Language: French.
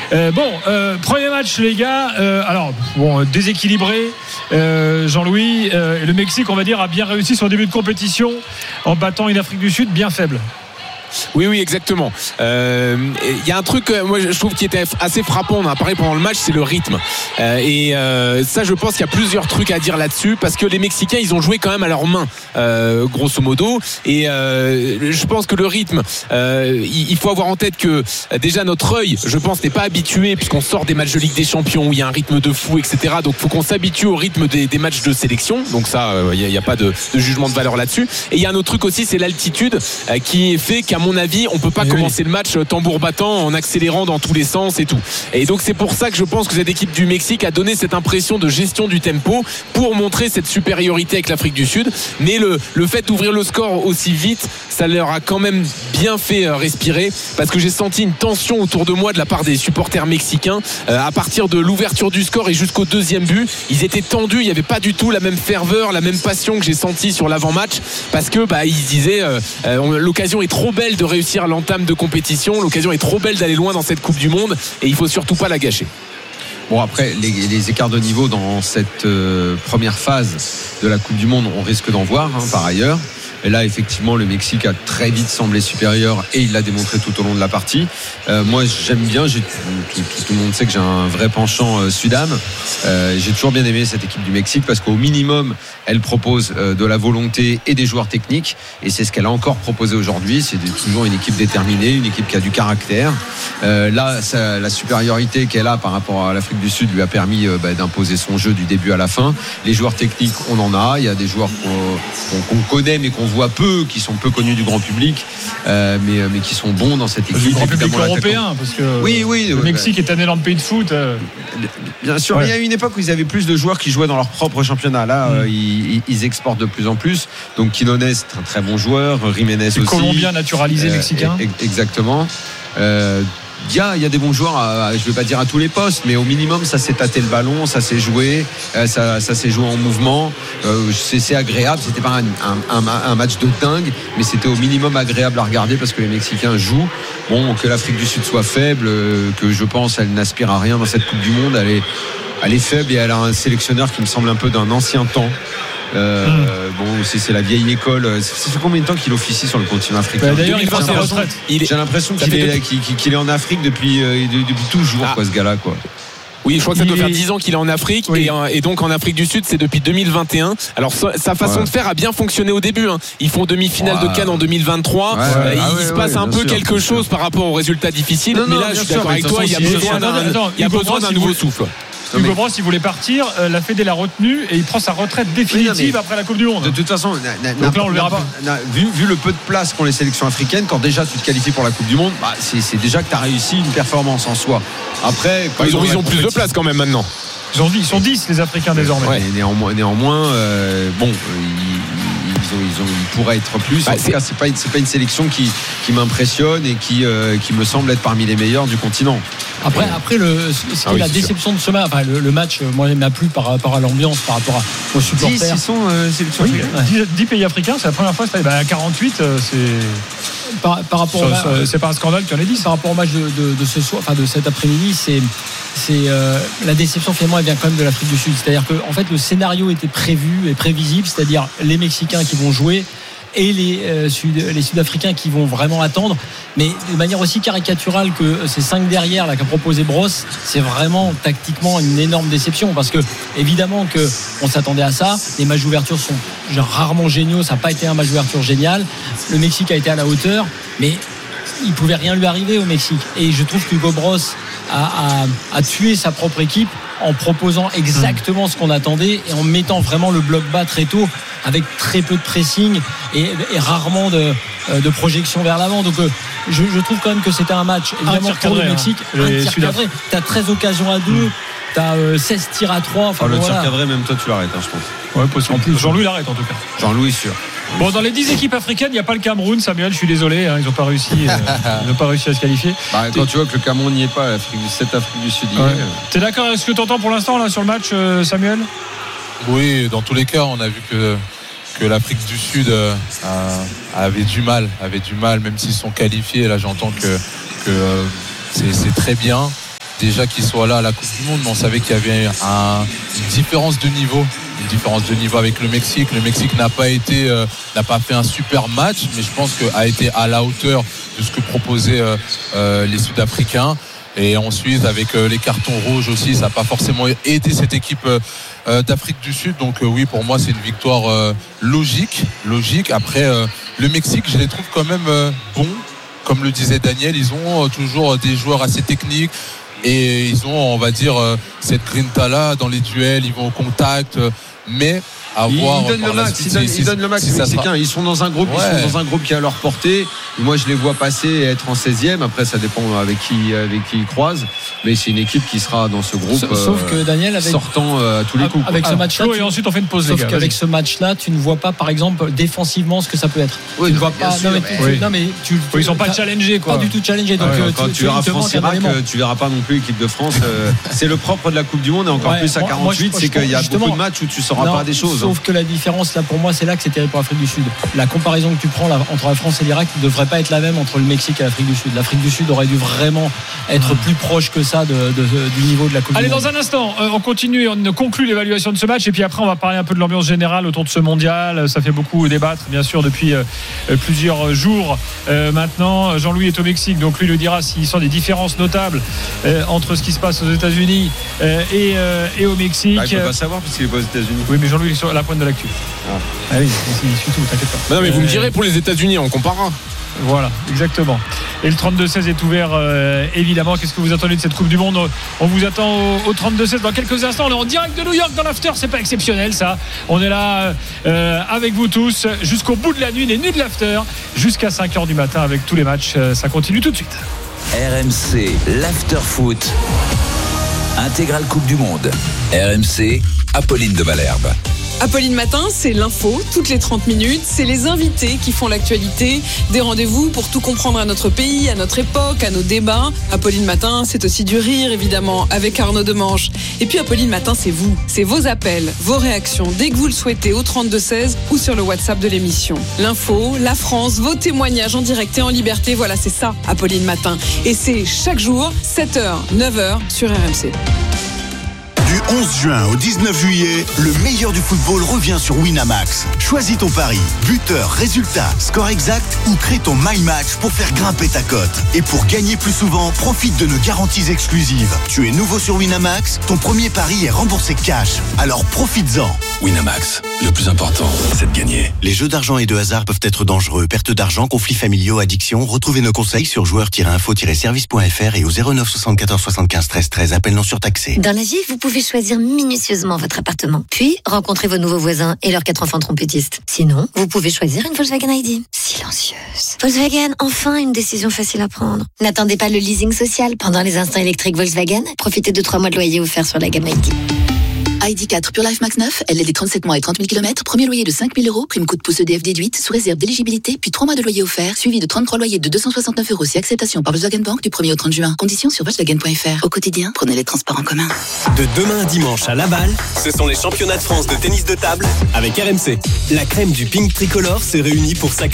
Premier match les gars, déséquilibré, Jean-Louis, le Mexique on va dire a bien réussi son début de compétition en battant une Afrique du Sud bien faible. Oui, exactement. Il y a un truc, moi je trouve qui était assez frappant, on en a parlé pendant le match, c'est le rythme. Ça, je pense qu'il y a plusieurs trucs à dire là-dessus, parce que les Mexicains, ils ont joué quand même à leurs mains, grosso modo. Et je pense que le rythme, il faut avoir en tête que déjà notre œil, je pense, n'est pas habitué, puisqu'on sort des matchs de Ligue des Champions où il y a un rythme de fou, etc. Donc il faut qu'on s'habitue au rythme des matchs de sélection. Donc ça, il n'y a pas de jugement de valeur là-dessus. Et il y a un autre truc aussi, c'est l'altitude, qui fait qu'à mon avis, on peut pas commencer le match tambour battant en accélérant dans tous les sens et tout. Et donc c'est pour ça que je pense que cette équipe du Mexique a donné cette impression de gestion du tempo pour montrer cette supériorité avec l'Afrique du Sud. Mais le fait d'ouvrir le score aussi vite, ça leur a quand même bien fait respirer, parce que j'ai senti une tension autour de moi de la part des supporters mexicains. À partir de l'ouverture du score et jusqu'au deuxième but, ils étaient tendus, il n'y avait pas du tout la même ferveur, la même passion que j'ai senti sur l'avant-match, parce que ils disaient l'occasion est trop belle de réussir l'entame de compétition, l'occasion est trop belle d'aller loin dans cette Coupe du Monde et il faut surtout pas la gâcher. Bon, après les écarts de niveau dans cette première phase de la Coupe du Monde, on risque d'en voir par ailleurs. Et là, effectivement, le Mexique a très vite semblé supérieur et il l'a démontré tout au long de la partie. Moi, j'aime bien, tout le monde sait que j'ai un vrai penchant Sudam. J'ai toujours bien aimé cette équipe du Mexique, parce qu'au minimum, elle propose de la volonté et des joueurs techniques. Et c'est ce qu'elle a encore proposé aujourd'hui. C'est toujours une équipe déterminée, une équipe qui a du caractère. Là, la supériorité qu'elle a par rapport à l'Afrique du Sud lui a permis d'imposer son jeu du début à la fin. Les joueurs techniques, on en a. Il y a des joueurs qu'on connaît, mais qu'on voit peu, qui sont peu connus du grand public, mais qui sont bons dans cette équipe. Du grand public européen, parce que le Mexique est un énorme pays de foot. Bien sûr, il y a une époque où ils avaient plus de joueurs qui jouaient dans leur propre championnat. Là, ils exportent de plus en plus. Donc Quinones, c'est un très bon joueur. Jiménez aussi. Colombien naturalisé mexicain. Exactement. Il y a des bons joueurs, je ne vais pas dire à tous les postes, mais au minimum ça s'est tâté le ballon, ça s'est joué, ça s'est joué en mouvement. C'est agréable, c'était pas un match de dingue, mais c'était au minimum agréable à regarder, parce que les Mexicains jouent. Bon, que l'Afrique du Sud soit faible, que je pense elle n'aspire à rien dans cette Coupe du Monde, elle est faible, et elle a un sélectionneur qui me semble un peu d'un ancien temps. C'est la vieille école. Ça fait combien de temps qu'il officie sur le continent africain? D'ailleurs, il prend sa retraite. J'ai l'impression qu'il est en Afrique depuis toujours, ce gars-là, quoi. Oui, je crois que ça doit faire 10 ans qu'il est en Afrique, et donc en Afrique du Sud, c'est depuis 2021. Alors sa façon de faire a bien fonctionné au début. Ils font demi-finale de Cannes en 2023. Il se passe un peu quelque chose par rapport aux résultats difficiles. Mais là, je suis d'accord avec toi, il y a besoin d'un nouveau souffle. Hugo Bross, il voulait partir, la Fédé l'a retenu et il prend sa retraite définitive après la Coupe du Monde. De toute façon, donc là on le verra pas. Vu le peu de place qu'ont les sélections africaines, quand déjà tu te qualifies pour la Coupe du Monde, c'est déjà que tu as réussi une performance en soi. Après, ils ont plus de place quand même maintenant. Ils sont 10 les Africains désormais. Ouais, néanmoins, il pourrait être plus. En tout cas, c'est pas une sélection qui m'impressionne et qui me semble être parmi les meilleurs du continent. Après c'était la déception de ce match. Enfin, le match, moi, il m'a plu par rapport à l'ambiance, par rapport aux supporters. 10, ils sont sélections africaines. 10 pays africains, c'est la première fois. À 48, c'est. Par rapport c'est pas un scandale qu'il y en ait 10. Par rapport au match de ce soir, enfin de cet après-midi, c'est la déception finalement, elle vient quand même de l'Afrique du Sud. C'est-à-dire que en fait le scénario était prévu et prévisible, c'est-à-dire les Mexicains qui vont jouer et les Sud-Africains qui vont vraiment attendre, mais de manière aussi caricaturale que ces 5 derrière là qu'a proposé Bross, c'est vraiment tactiquement une énorme déception, parce que évidemment que on s'attendait à ça. Les matchs d'ouverture sont rarement géniaux, ça n'a pas été un match d'ouverture génial. Le Mexique a été à la hauteur, mais il pouvait rien lui arriver au Mexique, et je trouve que Hugo Bross a tué sa propre équipe en proposant exactement ce qu'on attendait et en mettant vraiment le bloc bas très tôt, avec très peu de pressing et rarement de projection vers l'avant. Donc je trouve quand même que c'était un match évidemment pour le Mexique, un tir cadré. T'as 13 occasions à 2, t'as 16 tirs à 3. Le tir cadré, même toi tu l'arrêtes, je pense. Ouais, possible. En plus, Jean-Louis l'arrête en tout cas. Jean-Louis sûr. Bon, dans les 10 équipes africaines, il n'y a pas le Cameroun, Samuel, je suis désolé, ils n'ont pas réussi à se qualifier. Quand tu vois que le Cameroun n'y est pas, cette Afrique du Sud y est. T'es d'accord avec ce que tu entends pour l'instant là, sur le match, Samuel? Oui, dans tous les cas, on a vu que l'Afrique du Sud avait du mal, même s'ils sont qualifiés. Là, j'entends que c'est très bien. déjà qu'ils soient là à la Coupe du Monde, mais on savait qu'il y avait une différence de niveau. Une différence de niveau avec le Mexique. Le Mexique n'a pas fait un super match, mais je pense qu'a été à la hauteur de ce que proposaient les Sud-Africains. Et ensuite, avec les cartons rouges aussi, ça n'a pas forcément aidé cette équipe d'Afrique du Sud. Donc oui, pour moi, c'est une victoire logique. Après, le Mexique, je les trouve quand même bons. Comme le disait Daniel, ils ont toujours des joueurs assez techniques. Et ils ont, on va dire, cette grinta-là dans les duels, ils vont au contact, mais à voir. Ils donnent le max, les Mexicains. Ils sont dans un groupe, ils sont dans un groupe qui est à leur portée. Moi, je les vois passer et être en 16e. Après, ça dépend avec qui ils croisent. Mais c'est une équipe qui sera dans ce groupe. Sauf que Daniel, sortant à tous les coups. Avec ce match-là, et ensuite on fait une pause. Sauf qu'avec ce match-là, tu ne vois pas, par exemple, défensivement ce que ça peut être. Oui, tu ne vois pas. Ils sont pas challengés, quoi. Pas du tout challengés. Donc quand tu verras France-Irak, tu verras pas non plus l'équipe de France. C'est le propre de la Coupe du Monde et encore plus à 48, c'est qu'il y a beaucoup de matchs où tu sauras pas des choses. Sauf que la différence là, pour moi, c'est là que c'est terrible pour l'Afrique du Sud. La comparaison que tu prends là, entre la France et l'Irak ne devrait pas être la même entre le Mexique et l'Afrique du Sud. L'Afrique du Sud aurait dû vraiment être plus proche que ça du niveau de la Coupe du Monde. Allez, dans un instant, on continue et on conclut l'évaluation de ce match. Et puis après, on va parler un peu de l'ambiance générale autour de ce mondial. Ça fait beaucoup débattre, bien sûr, depuis plusieurs jours maintenant. Jean-Louis est au Mexique, donc lui le dira s'il sent des différences notables entre ce qui se passe aux États-Unis et au Mexique. Il ne peut pas savoir puisqu'il est pas aux États-Unis. Oui, mais Jean-Louis est sur la pointe de l'actu. Ah oui, il suit tout, t'inquiète pas. Non, mais vous me direz pour les États-Unis, on comparera. Voilà, exactement. Et le 32-16 est ouvert, évidemment. Qu'est-ce que vous attendez de cette Coupe du Monde? On vous attend au 32-16 dans quelques instants. On est en direct de New York dans l'after. C'est pas exceptionnel, ça. On est là avec vous tous jusqu'au bout de la nuit, les nuits de l'after, jusqu'à 5h du matin avec tous les matchs. Ça continue tout de suite. RMC, l'after foot. Intégrale Coupe du Monde. RMC, Apolline de Malherbe. Apolline Matin, c'est l'info, toutes les 30 minutes. C'est les invités qui font l'actualité. Des rendez-vous pour tout comprendre à notre pays, à notre époque, à nos débats. Apolline Matin, c'est aussi du rire, évidemment, avec Arnaud Demange. Et puis Apolline Matin, c'est vous. C'est vos appels, vos réactions, dès que vous le souhaitez, au 32-16 ou sur le WhatsApp de l'émission. L'info, la France, vos témoignages en direct et en liberté. Voilà, c'est ça, Apolline Matin. Et c'est chaque jour, 7h, 9h sur RMC. Du 11 juin au 19 juillet, le meilleur du football revient sur Winamax. Choisis ton pari, buteur, résultat, score exact ou crée ton My Match pour faire grimper ta cote. Et pour gagner plus souvent, profite de nos garanties exclusives. Tu es nouveau sur Winamax, ton premier pari est remboursé cash. Alors profites-en. Winamax, le plus important, c'est de gagner. Les jeux d'argent et de hasard peuvent être dangereux. Perte d'argent, conflits familiaux, addiction. Retrouvez nos conseils sur joueurs-info-service.fr et au 09 74 75 13 13. Appel non surtaxé. Dans la vie, vous pouvez choisir minutieusement votre appartement. Puis, rencontrez vos nouveaux voisins et leurs 4 enfants trompettistes. Sinon, vous pouvez choisir une Volkswagen ID. Silencieuse. Volkswagen, enfin une décision facile à prendre. N'attendez pas le leasing social. Pendant les instants électriques Volkswagen, profitez de 3 mois de loyer offerts sur la gamme ID. ID4 Pure Life Max 9, LLD 37 mois et 30 000 km, premier loyer de 5 000 €, prime coup de pouce EDF déduite, sous réserve d'éligibilité, puis 3 mois de loyer offert, suivi de 33 loyers de 269 € si acceptation par Volkswagen Bank du 1er au 30 juin. Conditions sur Volkswagen.fr. Au quotidien, prenez les transports en commun. De demain à dimanche à Laval, ce sont les championnats de France de tennis de table avec RMC. La crème du ping tricolore se réunit pour sa